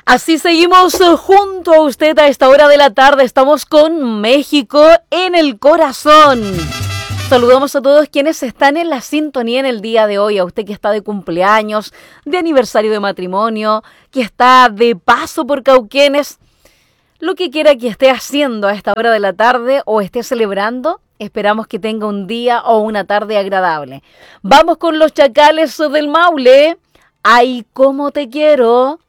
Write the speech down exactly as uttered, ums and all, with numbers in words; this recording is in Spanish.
Así seguimos eh, junto a usted a esta hora de la tarde. Estamos con México en el corazón. Saludamos a todos quienes están en la sintonía en el día de hoy. A usted que está de cumpleaños, de aniversario de matrimonio, que está de paso por Cauquenes. Lo que quiera que esté haciendo a esta hora de la tarde o esté celebrando, esperamos que tenga un día o una tarde agradable. Vamos con los chacales del Maule. Ay, cómo te quiero.